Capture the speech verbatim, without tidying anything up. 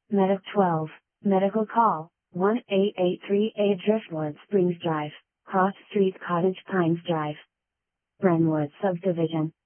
Medic twelve, medical call, one eight eight three eight Driftwood Springs Drive, Cross Street Cottage Pines Drive, Brentwood Subdivision.